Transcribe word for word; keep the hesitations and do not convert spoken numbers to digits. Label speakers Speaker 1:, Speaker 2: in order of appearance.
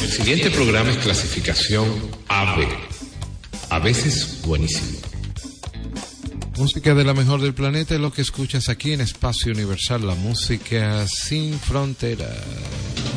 Speaker 1: El siguiente programa es clasificación A B. A veces buenísimo.
Speaker 2: Música de la mejor del planeta es lo que escuchas aquí en Espacio Universal, la música sin fronteras.